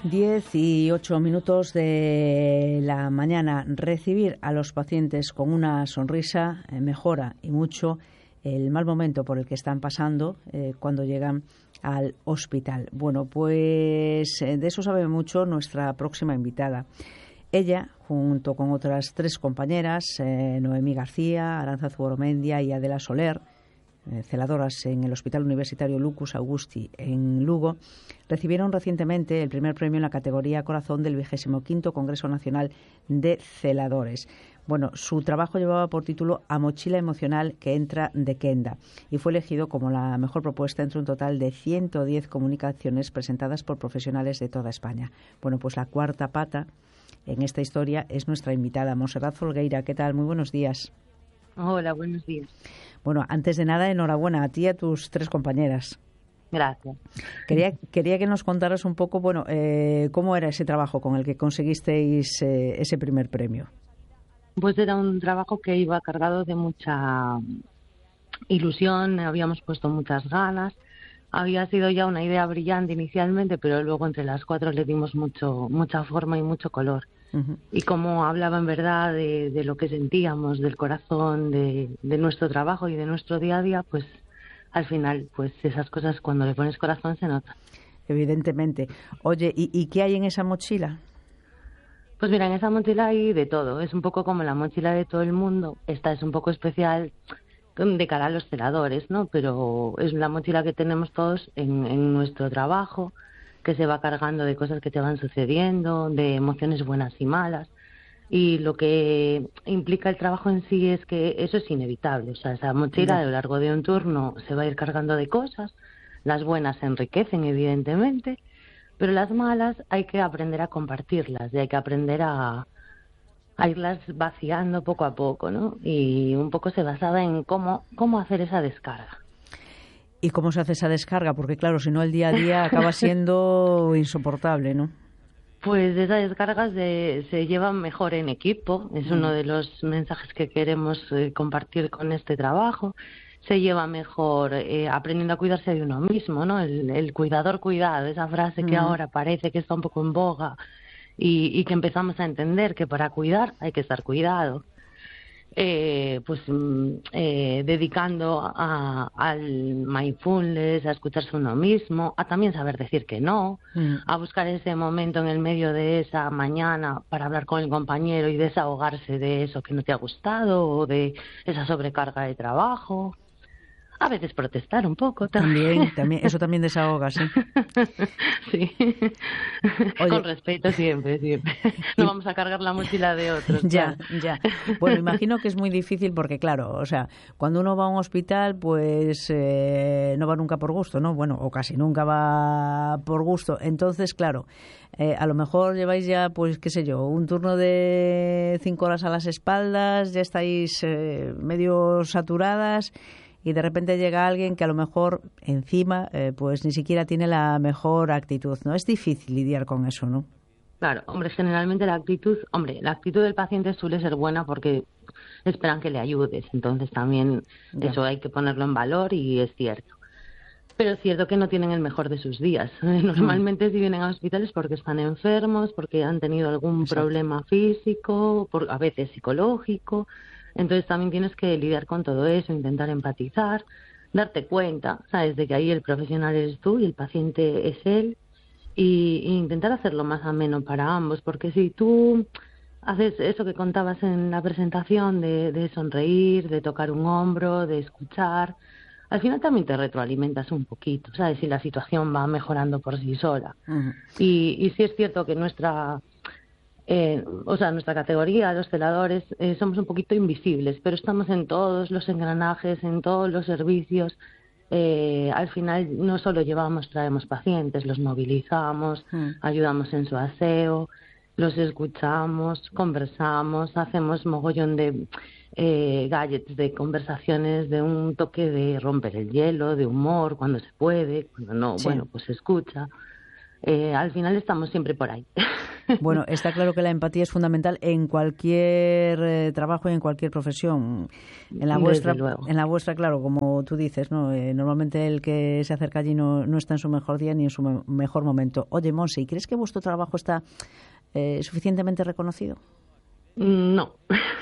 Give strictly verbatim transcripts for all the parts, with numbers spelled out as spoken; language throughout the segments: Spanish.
Diez y ocho minutos de la mañana. Recibir a los pacientes con una sonrisa eh, mejora y mucho el mal momento por el que están pasando eh, cuando llegan al hospital. Bueno, pues eh, de eso sabe mucho nuestra próxima invitada. Ella, junto con otras tres compañeras, eh, Noemí García, Arantxa Zuoromendia y Adela Soler, eh, celadoras en el Hospital Universitario Lucus Augusti en Lugo, recibieron recientemente el primer premio en la categoría Corazón del vigésimo quinto Congreso Nacional de Celadores. Bueno, su trabajo llevaba por título A mochila emocional que entra de Kenda y fue elegido como la mejor propuesta entre un total de ciento diez comunicaciones presentadas por profesionales de toda España. Bueno, pues la cuarta pata en esta historia es nuestra invitada, Montserrat Folgueira. ¿Qué tal? Muy buenos días. Hola, buenos días. Bueno, antes de nada, enhorabuena a ti y a tus tres compañeras. Gracias. Quería, quería que nos contaras un poco, bueno, eh, cómo era ese trabajo con el que conseguisteis eh, ese primer premio. Pues era un trabajo que iba cargado de mucha ilusión, habíamos puesto muchas ganas. Había sido ya una idea brillante inicialmente, pero luego entre las cuatro le dimos mucho, mucha forma y mucho color. Uh-huh. Y como hablaba en verdad de, de lo que sentíamos, del corazón, de, de nuestro trabajo y de nuestro día a día, pues al final, pues esas cosas cuando le pones corazón se notan. Evidentemente. Oye, ¿y, y qué hay en esa mochila? Pues mira, en esa mochila hay de todo. Es un poco como la mochila de todo el mundo. Esta es un poco especial de cara a los celadores, ¿no? Pero es la mochila que tenemos todos en, en nuestro trabajo, que se va cargando de cosas que te van sucediendo, de emociones buenas y malas. Y lo que implica el trabajo en sí es que eso es inevitable. O sea, esa mochila a lo largo de un turno se va a ir cargando de cosas. Las buenas se enriquecen, evidentemente, pero las malas hay que aprender a compartirlas y hay que aprender a, a irlas vaciando poco a poco, ¿no? Y un poco se basaba en cómo, cómo hacer esa descarga. ¿Y cómo se hace esa descarga? Porque claro, si no el día a día acaba siendo insoportable, ¿no? Pues esas descargas de, se llevan mejor en equipo, es uno de los mensajes que queremos eh, compartir con este trabajo. Se lleva mejor eh, aprendiendo a cuidarse de uno mismo, ¿no? El, el cuidador cuidado, esa frase que mm. ahora parece que está un poco en boga y, y que empezamos a entender que para cuidar hay que estar cuidado. Eh, pues eh, dedicando a, al mindfulness, a escucharse uno mismo, a también saber decir que no, mm. a buscar ese momento en el medio de esa mañana para hablar con el compañero y desahogarse de eso que no te ha gustado o de esa sobrecarga de trabajo. A veces protestar un poco también. También, también eso también desahoga, sí. Sí. Oye, con respeto siempre, siempre. No vamos a cargar la mochila de otros. Ya, claro. ya. Bueno, imagino que es muy difícil porque, claro, o sea, cuando uno va a un hospital, pues eh, no va nunca por gusto, ¿no? Bueno, o casi nunca va por gusto. Entonces, claro, eh, a lo mejor lleváis ya, pues, qué sé yo, un turno de cinco horas a las espaldas, ya estáis eh, medio saturadas. Y de repente llega alguien que a lo mejor encima eh, pues ni siquiera tiene la mejor actitud, ¿no? Es difícil lidiar con eso, ¿no? Claro, hombre, generalmente la actitud, hombre, la actitud del paciente suele ser buena porque esperan que le ayudes, entonces también ya. Eso hay que ponerlo en valor y es cierto. Pero es cierto que no tienen el mejor de sus días. Normalmente mm. si vienen a hospitales porque están enfermos, porque han tenido algún Exacto. problema físico, por, a veces psicológico. Entonces también tienes que lidiar con todo eso, intentar empatizar, darte cuenta, ¿sabes?, de que ahí el profesional eres tú y el paciente es él, y, y intentar hacerlo más ameno para ambos, porque si tú haces eso que contabas en la presentación de, de sonreír, de tocar un hombro, de escuchar, al final también te retroalimentas un poquito, ¿sabes?, si la situación va mejorando por sí sola. Uh-huh. Y, y sí es cierto que nuestra... Eh, o sea, nuestra categoría, los celadores, eh, somos un poquito invisibles, pero estamos en todos los engranajes, en todos los servicios. Eh, al final no solo llevamos, traemos pacientes, los movilizamos, mm. ayudamos en su aseo, los escuchamos, conversamos, hacemos mogollón de eh, gadgets, de conversaciones, de un toque de romper el hielo, de humor, cuando se puede, cuando no, sí. bueno, pues se escucha. Eh, al final estamos siempre por ahí. Bueno, está claro que la empatía es fundamental en cualquier eh, trabajo y en cualquier profesión. En la vuestra, en la vuestra, claro, como tú dices, ¿no? Eh, normalmente el que se acerca allí no, no está en su mejor día ni en su me- mejor momento. Oye, Monse, ¿y crees que vuestro trabajo está eh, suficientemente reconocido? No.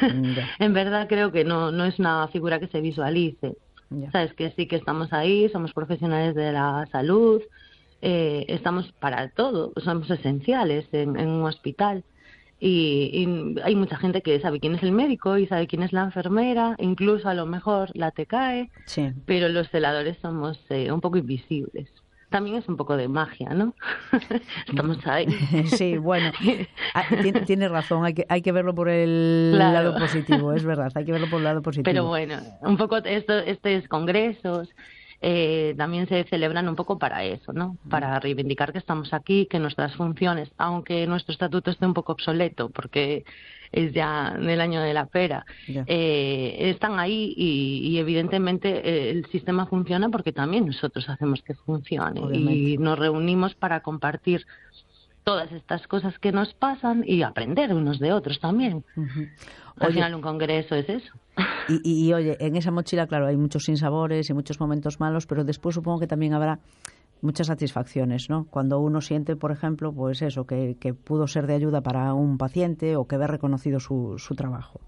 En verdad creo que no, no es una figura que se visualice. Ya. Sabes que sí que estamos ahí, somos profesionales de la salud, eh, estamos para todo, somos esenciales en, en un hospital. Y, y hay mucha gente que sabe quién es el médico y sabe quién es la enfermera, incluso a lo mejor la te cae, Sí. pero los celadores somos eh, un poco invisibles. También es un poco de magia, ¿no? Estamos ahí. Sí, bueno, tienes tiene razón, hay que, hay que verlo por el Claro. lado positivo, es verdad, hay que verlo por el lado positivo. Pero bueno, un poco esto, estos congresos eh, también se celebran un poco para eso, ¿no? Para reivindicar que estamos aquí, que nuestras funciones, aunque nuestro estatuto esté un poco obsoleto, porque es ya del año de la pera, eh, están ahí y, y evidentemente eh, el sistema funciona porque también nosotros hacemos que funcione. Obviamente. Y nos reunimos para compartir todas estas cosas que nos pasan y aprender unos de otros también. Uh-huh. Al oye, final un congreso es eso. Y, y, y oye, en esa mochila, claro, hay muchos sinsabores y muchos momentos malos, pero después supongo que también habrá muchas satisfacciones, ¿no? Cuando uno siente, por ejemplo, pues eso, que, que pudo ser de ayuda para un paciente o que ve reconocido su, su trabajo.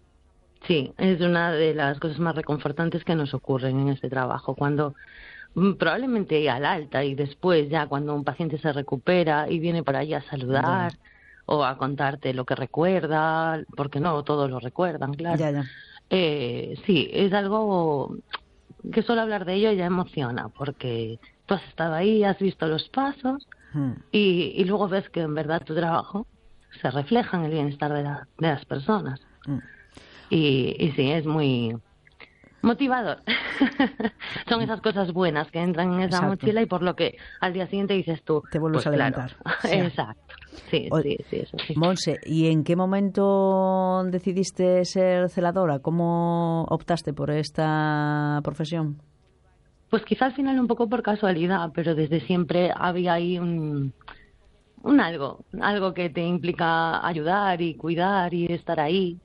Sí, es una de las cosas más reconfortantes que nos ocurren en este trabajo, cuando probablemente al alta y después ya cuando un paciente se recupera y viene por ahí a saludar ya. O a contarte lo que recuerda, porque no todos lo recuerdan, claro. Ya, ya. Eh, sí, es algo que solo hablar de ello ya emociona, porque tú has estado ahí, has visto los pasos hmm. y, y luego ves que en verdad tu trabajo se refleja en el bienestar de, la, de las personas. Hmm. Y, y sí, es muy motivador. Son esas cosas buenas que entran en esa Exacto. mochila y por lo que al día siguiente dices tú... Te vuelves pues, a levantar. Claro. Sí. Exacto. Sí, o, sí, sí, eso sí. Monse, ¿y en qué momento decidiste ser celadora? ¿Cómo optaste por esta profesión? Pues quizá al final un poco por casualidad, pero desde siempre había ahí un... un algo, algo que te implica ayudar y cuidar y estar ahí.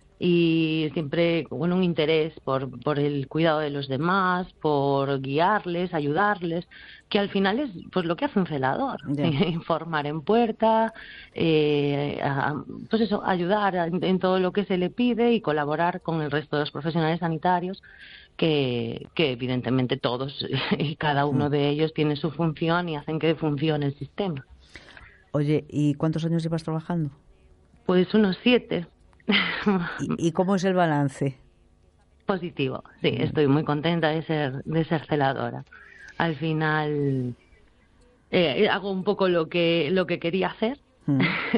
Y siempre con un interés por, por el cuidado de los demás, por guiarles, ayudarles, que al final es pues lo que hace un celador, yeah. Informar en puerta, eh, a, pues eso, ayudar en, en todo lo que se le pide y colaborar con el resto de los profesionales sanitarios, que, que evidentemente todos y cada uno de ellos tiene su función y hacen que funcione el sistema. Oye, ¿y cuántos años llevas trabajando? Pues unos siete. ¿Y, ¿Y cómo es el balance? Positivo, sí, mm. estoy muy contenta de ser de ser celadora. Al final eh, hago un poco lo que lo que quería hacer mm.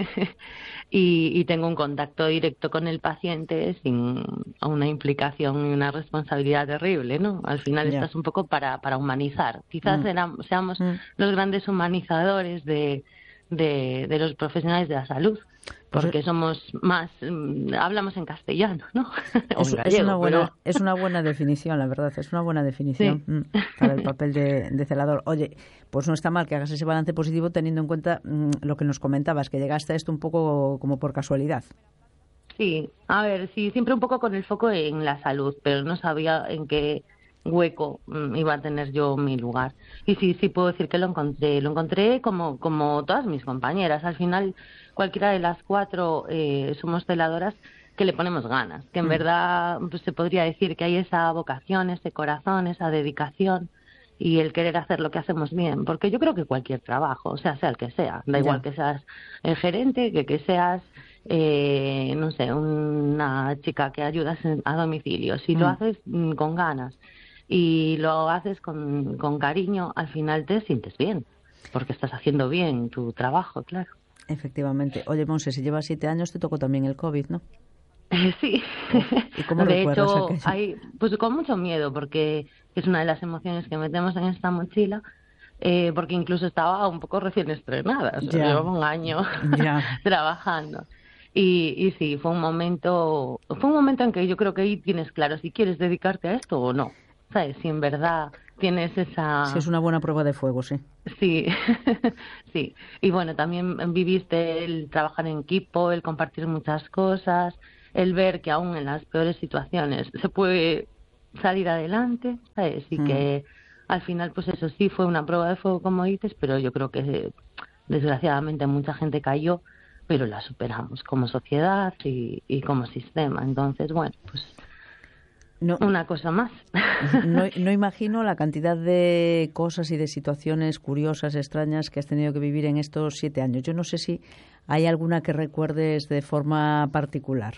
y, y tengo un contacto directo con el paciente sin una implicación y una responsabilidad terrible, ¿no? Al final yeah. estás un poco para para humanizar. Quizás mm. era, seamos mm. los grandes humanizadores de, de de los profesionales de la salud. Porque somos más, hablamos en castellano, ¿no? Es, gallego, es, una buena, pero... es una buena definición, la verdad, es una buena definición sí. mm, para el papel de, de celador. Oye, pues no está mal que hagas ese balance positivo teniendo en cuenta mm, lo que nos comentabas, que llegaste a esto un poco como por casualidad. Sí, a ver, sí, siempre un poco con el foco en la salud, pero no sabía en qué hueco mm, iba a tener yo mi lugar. Y sí, sí puedo decir que lo encontré, lo encontré como, como todas mis compañeras. Al final, cualquiera de las cuatro eh, somos celadoras que le ponemos ganas, que en mm. verdad pues, se podría decir que hay esa vocación, ese corazón, esa dedicación y el querer hacer lo que hacemos bien, porque yo creo que cualquier trabajo, o sea, sea el que sea, da igual yeah. que seas el gerente, que que seas, eh, no sé, una chica que ayudas a domicilio, si mm. lo haces mm, con ganas y lo haces con, con cariño, al final te sientes bien, porque estás haciendo bien tu trabajo, claro. Efectivamente. Oye, Monse, si llevas siete años te tocó también el COVID, ¿no? Eh, sí. ¿Y cómo de recuerdas hecho, aquello? hay, pues con mucho miedo, porque es una de las emociones que metemos en esta mochila, eh, porque incluso estaba un poco recién estrenada, o sea, ya. llevaba un año ya. trabajando. Y, y sí, fue un momento, fue un momento en que yo creo que ahí tienes claro si quieres dedicarte a esto o no. ¿sabes? Si en verdad tienes esa... Sí, es una buena prueba de fuego, sí. Sí, sí. Y bueno, también viviste el trabajar en equipo, el compartir muchas cosas, el ver que aún en las peores situaciones se puede salir adelante, ¿sabes? Y mm. que al final, pues eso sí fue una prueba de fuego, como dices, pero yo creo que desgraciadamente mucha gente cayó, pero la superamos como sociedad y, y como sistema. Entonces, bueno, pues no, una cosa más. No, no imagino la cantidad de cosas y de situaciones curiosas, extrañas que has tenido que vivir en estos siete años. Yo no sé si hay alguna que recuerdes de forma particular.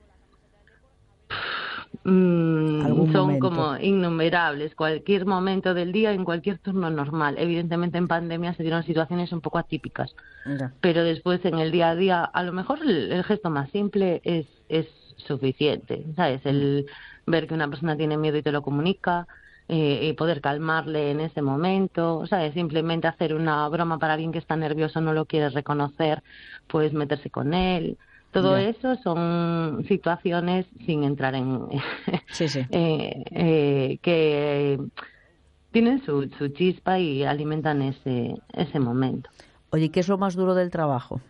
Mm, son momento? Como innumerables, cualquier momento del día, en cualquier turno normal. Evidentemente en pandemia se dieron situaciones un poco atípicas, ya. Pero después en el día a día, a lo mejor el, el gesto más simple es, es suficiente, ¿sabes? El ver que una persona tiene miedo y te lo comunica, eh, y poder calmarle en ese momento, ¿sabes? Simplemente hacer una broma para alguien que está nervioso, no lo quiere reconocer, pues meterse con él. Todo yeah. eso son situaciones, sin entrar en... sí, sí. eh, eh, que tienen su, su chispa y alimentan ese, ese momento. Oye, ¿qué es lo más duro del trabajo?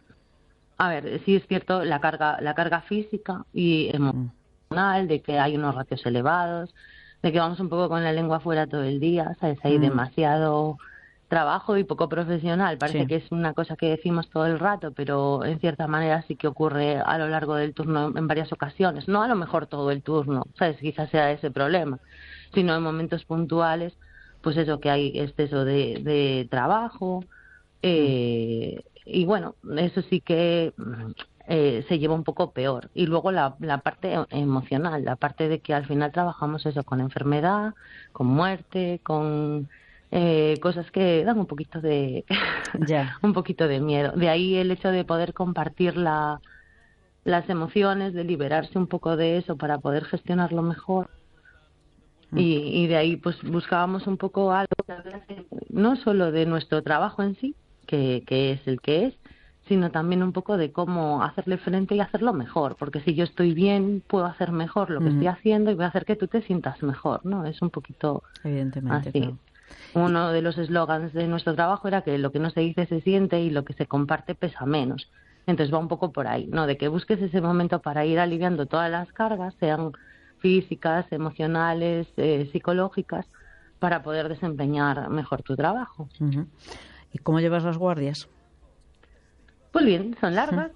A ver, sí es cierto, la carga, la carga física y emocional, mm. de que hay unos ratios elevados, de que vamos un poco con la lengua fuera todo el día, ¿sabes? Hay mm. demasiado... trabajo y poco profesional. Parece sí. que es una cosa que decimos todo el rato, pero en cierta manera sí que ocurre a lo largo del turno en varias ocasiones. No a lo mejor todo el turno, ¿sabes? Quizás sea ese problema, sino en momentos puntuales, pues eso, que hay exceso de, de trabajo. Eh, mm. Y bueno, eso sí que eh, se lleva un poco peor. Y luego la, la parte emocional, la parte de que al final trabajamos eso con enfermedad, con muerte, con... Eh, cosas que dan un poquito de yeah. un poquito de miedo. De ahí el hecho de poder compartir la, las emociones, de liberarse un poco de eso para poder gestionarlo mejor. Mm. Y, y de ahí pues buscábamos un poco algo que hablase no solo de nuestro trabajo en sí, que, que es el que es, sino también un poco de cómo hacerle frente y hacerlo mejor, porque si yo estoy bien puedo hacer mejor lo que mm. estoy haciendo y voy a hacer que tú te sientas mejor, ¿no? Es un poquito evidentemente así. Claro. Uno de los eslogans de nuestro trabajo era que lo que no se dice se siente y lo que se comparte pesa menos. Entonces va un poco por ahí, ¿no? De que busques ese momento para ir aliviando todas las cargas, sean físicas, emocionales, eh, psicológicas, para poder desempeñar mejor tu trabajo. Uh-huh. ¿Y cómo llevas las guardias? Pues bien, son largas,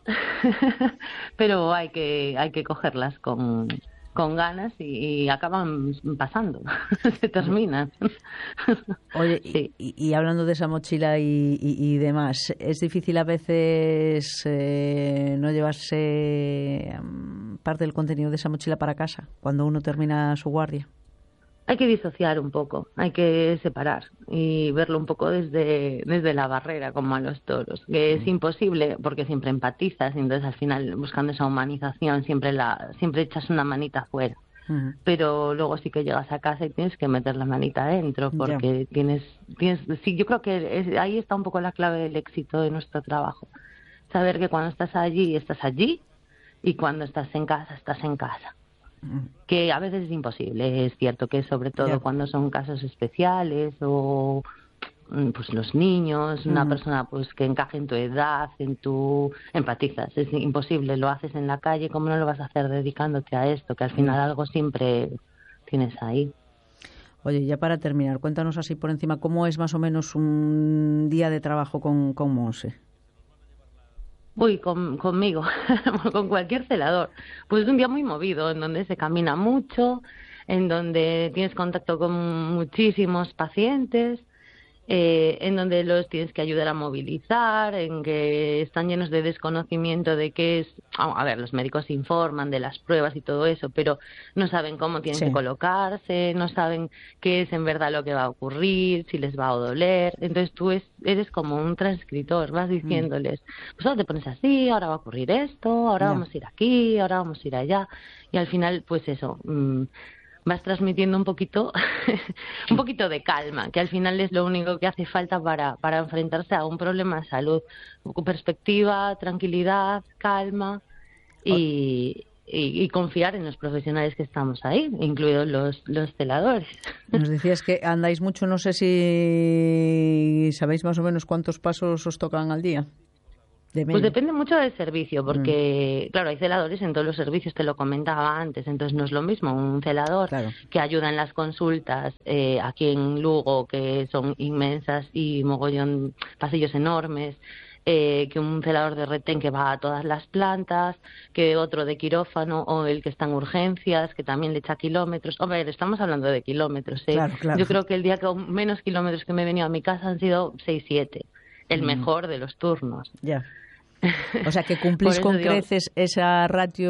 pero hay que hay que cogerlas con... con ganas y, y acaban pasando, se terminan. Oye, sí. y, y hablando de esa mochila y, y, y demás, ¿es difícil a veces eh, no llevarse um, parte del contenido de esa mochila para casa cuando uno termina su guardia? Hay que disociar un poco, hay que separar y verlo un poco desde desde la barrera, como a los toros, que es imposible porque siempre empatizas y entonces al final buscando esa humanización siempre la siempre echas una manita afuera, uh-huh. pero luego sí que llegas a casa y tienes que meter la manita adentro porque yeah. tienes tienes sí yo creo que es, ahí está un poco la clave del éxito de nuestro trabajo, saber que cuando estás allí estás allí y cuando estás en casa estás en casa. Que a veces es imposible, es cierto que sobre todo yeah. cuando son casos especiales o pues los niños, una uh-huh. persona pues que encaje en tu edad, en tu empatizas, es imposible, lo haces en la calle, ¿cómo no lo vas a hacer dedicándote a esto? Que al final uh-huh. algo siempre tienes ahí. Oye, ya para terminar, cuéntanos así por encima, ¿cómo es más o menos un día de trabajo con, con Monse? Uy, con, conmigo, con cualquier celador. Pues es un día muy movido, en donde se camina mucho, en donde tienes contacto con muchísimos pacientes, eh, en donde los tienes que ayudar a movilizar, en que están llenos de desconocimiento de qué es... A ver, los médicos informan de las pruebas y todo eso, pero no saben cómo tienen sí. que colocarse, no saben qué es en verdad lo que va a ocurrir, si les va a doler. Entonces tú es, eres como un transcritor, vas diciéndoles, pues ahora te pones así, ahora va a ocurrir esto, ahora yeah. vamos a ir aquí, ahora vamos a ir allá. Y al final, pues eso... Mmm, vas transmitiendo un poquito un poquito de calma, que al final es lo único que hace falta para, para enfrentarse a un problema de salud. Perspectiva, tranquilidad, calma y, y, y confiar en los profesionales que estamos ahí, incluidos los, los celadores. Nos decías que andáis mucho, no sé si sabéis más o menos cuántos pasos os tocan al día. De pues depende mucho del servicio, porque, mm. claro, hay celadores en todos los servicios, te lo comentaba antes, entonces no es lo mismo un celador claro. que ayuda en las consultas eh, aquí en Lugo, que son inmensas y mogollón, pasillos enormes, eh, que un celador de retén que va a todas las plantas, que otro de quirófano o el que está en urgencias, que también le echa kilómetros. Hombre, estamos hablando de kilómetros, ¿eh? Claro, claro. Yo creo que el día que menos kilómetros que me he venido a mi casa han sido seis siete, el mm. mejor de los turnos. Ya. O sea, que cumplís con digo, creces esa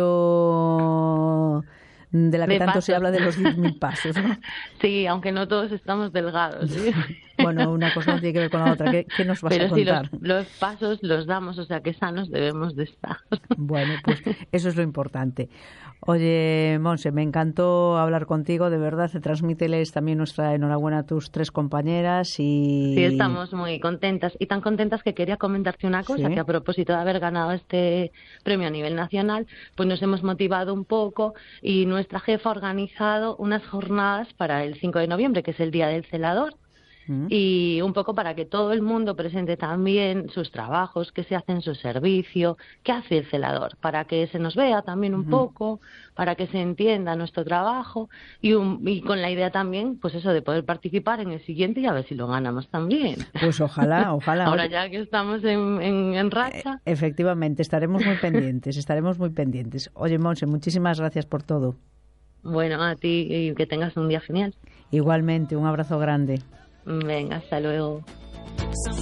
ratio de la que tanto pasos. Se habla de los diez mil pasos, ¿no? Sí, aunque no todos estamos delgados, ¿sí? Bueno, una cosa no tiene que ver con la otra. ¿Qué, qué nos vas Pero a contar? Pero si los, los pasos los damos, o sea, que sanos debemos de estar. Bueno, pues eso es lo importante. Oye, Monse, me encantó hablar contigo, de verdad. Transmíteles también nuestra enhorabuena a tus tres compañeras. y Sí, estamos muy contentas. Y tan contentas que quería comentarte una cosa, ¿sí? Que a propósito de haber ganado este premio a nivel nacional, pues nos hemos motivado un poco y nuestra jefa ha organizado unas jornadas para el cinco de noviembre, que es el Día del Celador. Y un poco para que todo el mundo presente también sus trabajos, qué se hace en su servicio, qué hace el celador, para que se nos vea también un uh-huh. poco, para que se entienda nuestro trabajo y, un, y con la idea también, pues eso, de poder participar en el siguiente y a ver si lo ganamos también. Pues ojalá, ojalá. Ahora ya que estamos en, en, en racha. Efectivamente, estaremos muy pendientes, estaremos muy pendientes. Oye, Monse, muchísimas gracias por todo. Bueno, a ti y que tengas un día genial. Igualmente, un abrazo grande. Venga, hasta luego.